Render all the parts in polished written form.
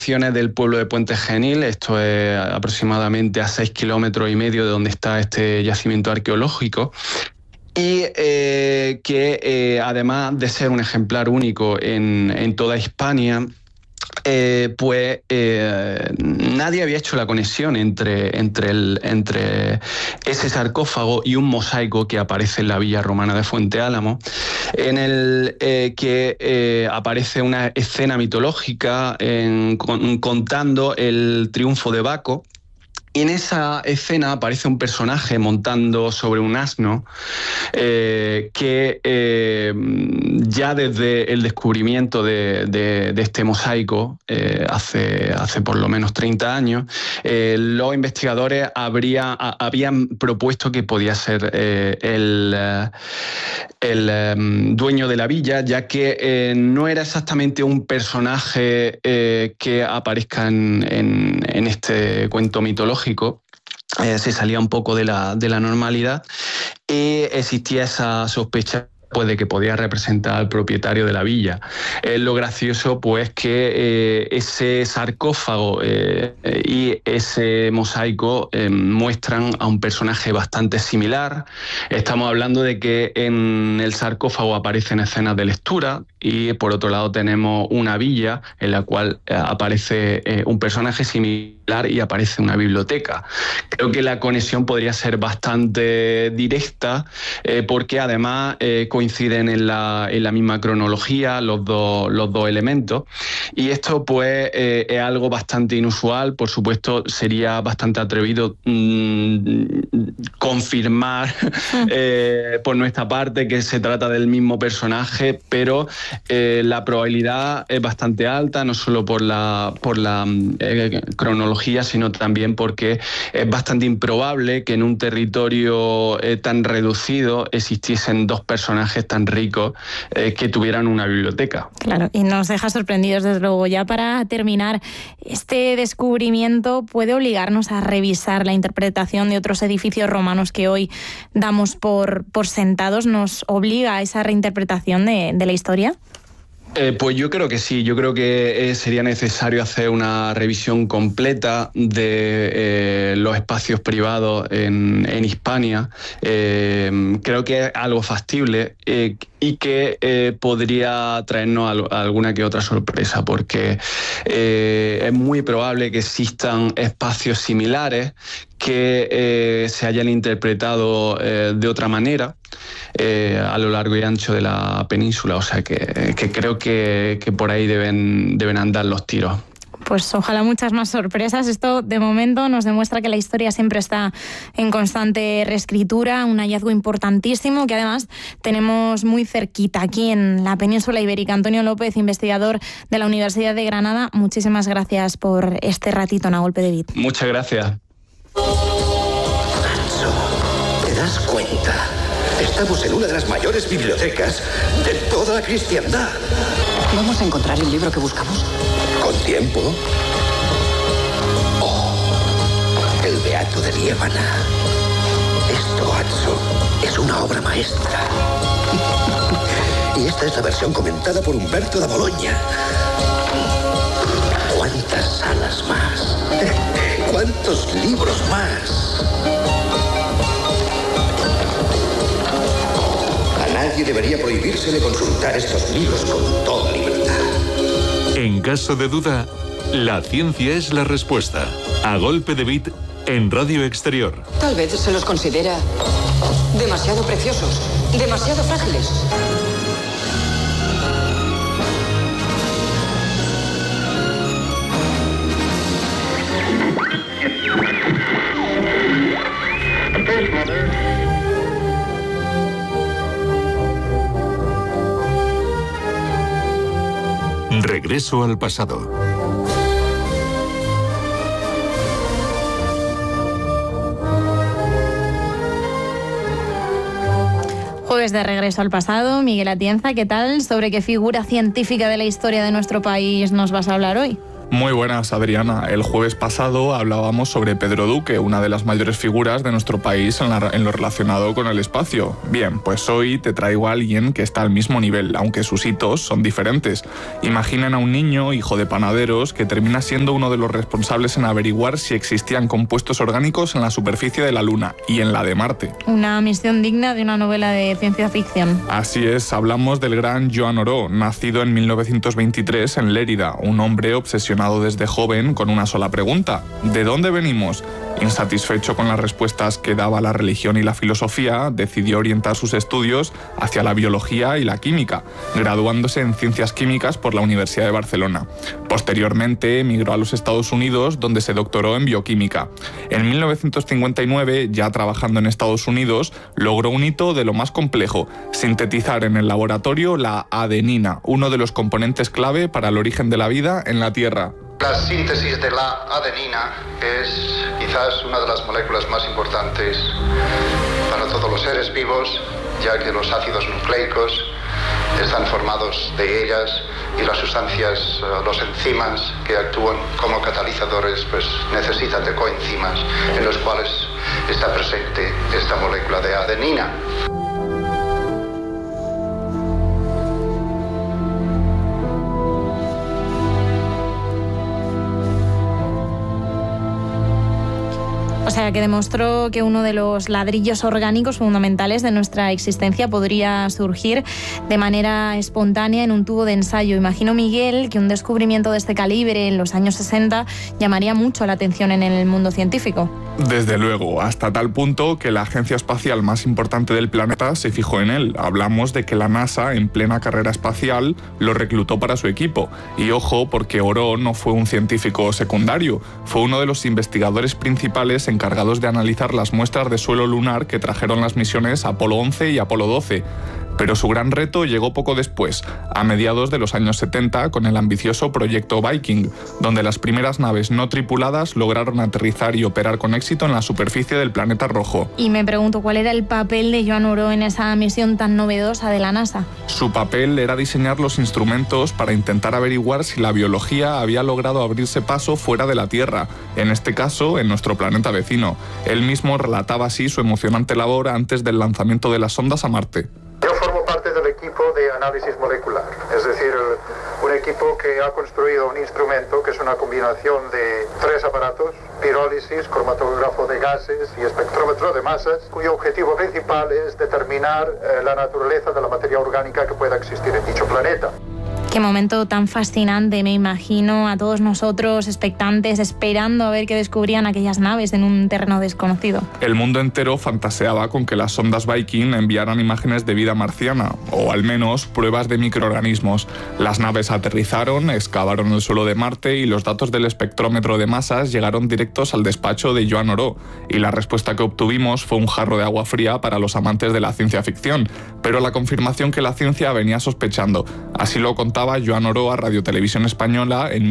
del pueblo de Puente Genil. Esto es aproximadamente a 6,5 kilómetros de donde está este yacimiento arqueológico. Y que además de ser un ejemplar único en toda Hispania, nadie había hecho la conexión entre ese sarcófago y un mosaico que aparece en la villa romana de Fuente Álamo, en el que aparece una escena mitológica contando el triunfo de Baco. Y en esa escena aparece un personaje montando sobre un asno que ya desde el descubrimiento de este mosaico, hace por lo menos 30 años, los investigadores habían propuesto que podía ser el dueño de la villa, ya que no era exactamente un personaje que aparezca en este cuento mitológico. Se salía un poco de la normalidad y existía esa sospecha de que podía representar al propietario de la villa. Lo gracioso, pues, que ese sarcófago y ese mosaico muestran a un personaje bastante similar. Estamos hablando de que en el sarcófago aparecen escenas de lectura y por otro lado tenemos una villa en la cual aparece un personaje similar y aparece una biblioteca. Creo que la conexión podría ser bastante directa porque además coinciden en la misma cronología los dos elementos, y esto pues es algo bastante inusual. Por supuesto sería bastante atrevido confirmar por nuestra parte que se trata del mismo personaje, pero la probabilidad es bastante alta, no solo por la cronología, sino también porque es bastante improbable que en un territorio tan reducido existiesen dos personajes tan ricos que tuvieran una biblioteca. Claro, y nos deja sorprendidos, desde luego. Ya para terminar, este descubrimiento puede obligarnos a revisar la interpretación de otros edificios romanos que hoy damos por sentados. ¿Nos obliga a esa reinterpretación de la historia? Pues yo creo que sí, yo creo que sería necesario hacer una revisión completa de los espacios privados en Hispania. Creo que es algo factible y que podría traernos alguna que otra sorpresa, porque es muy probable que existan espacios similares que se hayan interpretado de otra manera a lo largo y ancho de la península. O sea que creo que por ahí deben andar los tiros. Pues ojalá muchas más sorpresas. Esto de momento nos demuestra que la historia siempre está en constante reescritura, un hallazgo importantísimo que además tenemos muy cerquita aquí en la península ibérica. Antonio López, investigador de la Universidad de Granada, muchísimas gracias por este ratito en A Golpe de Beat. Muchas gracias. Nacho, ¿te das cuenta? Estamos en una de las mayores bibliotecas de toda la cristiandad. ¿Vamos a encontrar el libro que buscamos? ¿Con tiempo? Oh, el Beato de Liébana. Esto, Atso, es una obra maestra. Y esta es la versión comentada por Humberto da Bologna. ¿Cuántas salas más? ¿Cuántos libros más? A nadie debería prohibírsele consultar estos libros con toda libertad. En caso de duda, la ciencia es la respuesta. A Golpe de Beat en Radio Exterior. Tal vez se los considera demasiado preciosos, demasiado frágiles. Regreso al pasado. Jueves de Regreso al Pasado. Miguel Atienza, ¿qué tal? ¿Sobre qué figura científica de la historia de nuestro país nos vas a hablar hoy? Muy buenas, Adriana. El jueves pasado hablábamos sobre Pedro Duque, una de las mayores figuras de nuestro país en lo relacionado con el espacio. Bien, pues hoy te traigo a alguien que está al mismo nivel, aunque sus hitos son diferentes. Imaginen a un niño, hijo de panaderos, que termina siendo uno de los responsables en averiguar si existían compuestos orgánicos en la superficie de la Luna y en la de Marte. Una misión digna de una novela de ciencia ficción. Así es, hablamos del gran Joan Oró, nacido en 1923 en Lérida, un hombre obsesionado desde joven con una sola pregunta: ¿de dónde venimos? Insatisfecho con las respuestas que daba la religión y la filosofía, decidió orientar sus estudios hacia la biología y la química, graduándose en Ciencias Químicas por la Universidad de Barcelona. Posteriormente emigró a los Estados Unidos, donde se doctoró en bioquímica. En 1959, ya trabajando en Estados Unidos, logró un hito de lo más complejo: sintetizar en el laboratorio la adenina, uno de los componentes clave para el origen de la vida en la Tierra. La síntesis de la adenina es quizás una de las moléculas más importantes para todos los seres vivos, ya que los ácidos nucleicos están formados de ellas y las sustancias, los enzimas que actúan como catalizadores, pues necesitan de coenzimas en los cuales está presente esta molécula de adenina. O sea, que demostró que uno de los ladrillos orgánicos fundamentales de nuestra existencia podría surgir de manera espontánea en un tubo de ensayo. Imagino, Miguel, que un descubrimiento de este calibre en los años 60 llamaría mucho la atención en el mundo científico. Desde luego, hasta tal punto que la agencia espacial más importante del planeta se fijó en él. Hablamos de que la NASA, en plena carrera espacial, lo reclutó para su equipo. Y ojo, porque Oró no fue un científico secundario, fue uno de los investigadores principales encargados de analizar las muestras de suelo lunar que trajeron las misiones Apolo 11 y Apolo 12. Pero su gran reto llegó poco después, a mediados de los años 70, con el ambicioso proyecto Viking, donde las primeras naves no tripuladas lograron aterrizar y operar con éxito en la superficie del planeta rojo. Y me pregunto, ¿cuál era el papel de Joan Oró en esa misión tan novedosa de la NASA? Su papel era diseñar los instrumentos para intentar averiguar si la biología había logrado abrirse paso fuera de la Tierra, en este caso, en nuestro planeta vecino. Él mismo relataba así su emocionante labor antes del lanzamiento de las sondas a Marte. Yo formo parte del equipo de análisis molecular, es decir, un equipo que ha construido un instrumento que es una combinación de 3 aparatos: pirólisis, cromatógrafo de gases y espectrómetro de masas, cuyo objetivo principal es determinar la naturaleza de la materia orgánica que pueda existir en dicho planeta. Qué momento tan fascinante, me imagino a todos nosotros expectantes, esperando a ver qué descubrían aquellas naves en un terreno desconocido. El mundo entero fantaseaba con que las sondas Viking enviaran imágenes de vida marciana, o al menos pruebas de microorganismos. Las naves aterrizaron, excavaron el suelo de Marte y los datos del espectrómetro de masas llegaron directos al despacho de Joan Oró, y la respuesta que obtuvimos fue un jarro de agua fría para los amantes de la ciencia ficción, pero la confirmación que la ciencia venía sospechando. Así lo contaba Joan Oró a Radio Televisión Española en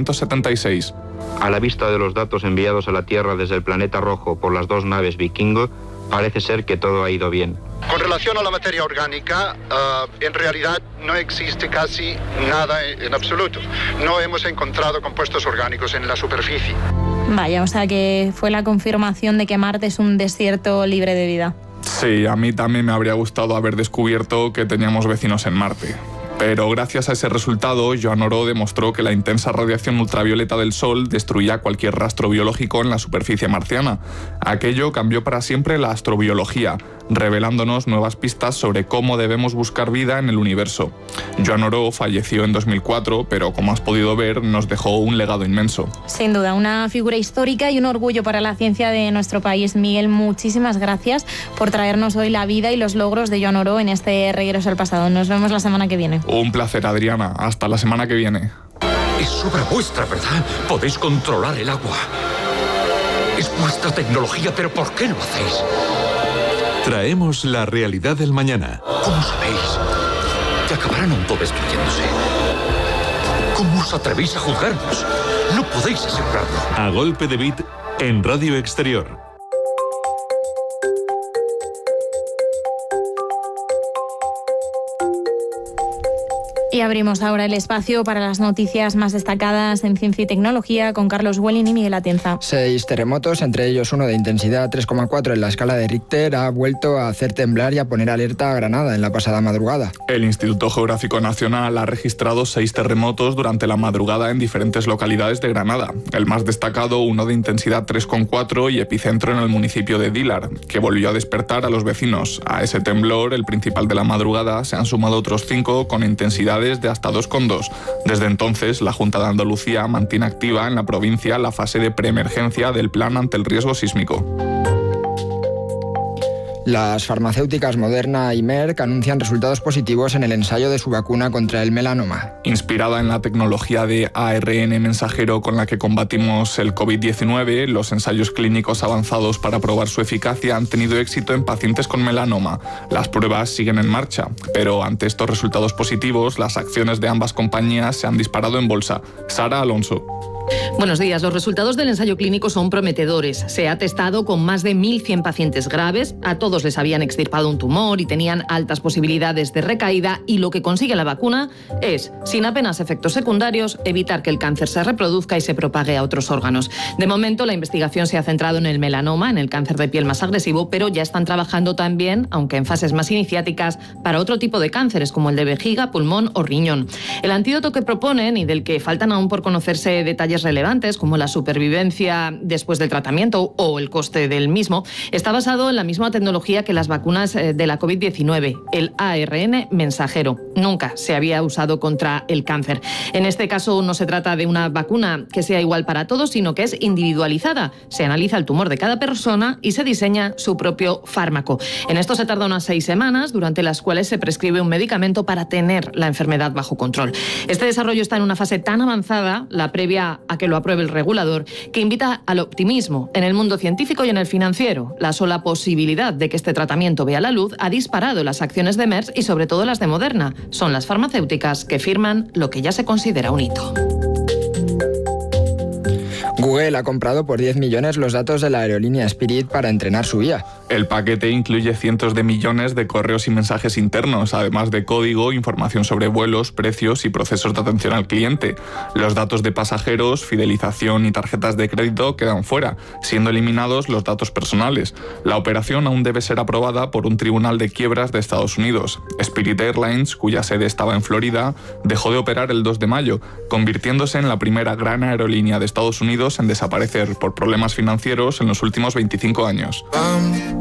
1976. A la vista de los datos enviados a la Tierra desde el planeta rojo por las 2 naves Vikingo, parece ser que todo ha ido bien. Con relación a la materia orgánica, en realidad no existe casi nada en absoluto. No hemos encontrado compuestos orgánicos en la superficie. Vaya, o sea que fue la confirmación de que Marte es un desierto libre de vida. Sí, a mí también me habría gustado haber descubierto que teníamos vecinos en Marte. Pero gracias a ese resultado, Joan Oró demostró que la intensa radiación ultravioleta del Sol destruía cualquier rastro biológico en la superficie marciana. Aquello cambió para siempre la astrobiología, revelándonos nuevas pistas sobre cómo debemos buscar vida en el universo. Joan Oró falleció en 2004, pero como has podido ver, nos dejó un legado inmenso. Sin duda, una figura histórica y un orgullo para la ciencia de nuestro país. Miguel, muchísimas gracias por traernos hoy la vida y los logros de Joan Oró en este Regreso al Pasado. Nos vemos la semana que viene. Un placer, Adriana. Hasta la semana que viene. Es obra vuestra, ¿verdad? Podéis controlar el agua. Es vuestra tecnología, pero ¿por qué lo hacéis? Traemos la realidad del mañana. ¿Cómo sabéis que acabarán autodestruyéndose? ¿Cómo os atrevéis a juzgarnos? No podéis asegurarlo. A golpe de beat en Radio Exterior. Y abrimos ahora el espacio para las noticias más destacadas en ciencia y tecnología con Carlos Welling y Miguel Atienza. 6 terremotos, entre ellos uno de intensidad 3,4 en la escala de Richter, ha vuelto a hacer temblar y a poner alerta a Granada en la pasada madrugada. El Instituto Geográfico Nacional ha registrado 6 terremotos durante la madrugada en diferentes localidades de Granada. El más destacado, uno de intensidad 3,4 y epicentro en el municipio de Dílar, que volvió a despertar a los vecinos. A ese temblor, el principal de la madrugada, se han sumado otros 5 con intensidades de hasta 2,2. Desde entonces, la Junta de Andalucía mantiene activa en la provincia la fase de preemergencia del plan ante el riesgo sísmico. Las farmacéuticas Moderna y Merck anuncian resultados positivos en el ensayo de su vacuna contra el melanoma. Inspirada en la tecnología de ARN mensajero con la que combatimos el COVID-19, los ensayos clínicos avanzados para probar su eficacia han tenido éxito en pacientes con melanoma. Las pruebas siguen en marcha, pero ante estos resultados positivos, las acciones de ambas compañías se han disparado en bolsa. Sara Alonso. Buenos días. Los resultados del ensayo clínico son prometedores. Se ha testado con más de 1.100 pacientes graves. A todos les habían extirpado un tumor y tenían altas posibilidades de recaída. Y lo que consigue la vacuna es, sin apenas efectos secundarios, evitar que el cáncer se reproduzca y se propague a otros órganos. De momento, la investigación se ha centrado en el melanoma, en el cáncer de piel más agresivo, pero ya están trabajando también, aunque en fases más iniciáticas, para otro tipo de cánceres, como el de vejiga, pulmón o riñón. El antídoto que proponen y del que faltan aún por conocerse detalles relevantes, como la supervivencia después del tratamiento o el coste del mismo, está basado en la misma tecnología que las vacunas de la COVID-19, el ARN mensajero. Nunca se había usado contra el cáncer. En este caso no se trata de una vacuna que sea igual para todos, sino que es individualizada. Se analiza el tumor de cada persona y se diseña su propio fármaco. En esto se tarda unas 6 semanas, durante las cuales se prescribe un medicamento para tener la enfermedad bajo control. Este desarrollo está en una fase tan avanzada, la previa a que lo apruebe el regulador, que invita al optimismo en el mundo científico y en el financiero. La sola posibilidad de que este tratamiento vea la luz ha disparado las acciones de Merck y sobre todo las de Moderna. Son las farmacéuticas que firman lo que ya se considera un hito. Google ha comprado por 10 millones los datos de la aerolínea Spirit para entrenar su IA. El paquete incluye cientos de millones de correos y mensajes internos, además de código, información sobre vuelos, precios y procesos de atención al cliente. Los datos de pasajeros, fidelización y tarjetas de crédito quedan fuera, siendo eliminados los datos personales. La operación aún debe ser aprobada por un tribunal de quiebras de Estados Unidos. Spirit Airlines, cuya sede estaba en Florida, dejó de operar el 2 de mayo, convirtiéndose en la primera gran aerolínea de Estados Unidos en desaparecer por problemas financieros en los últimos 25 años.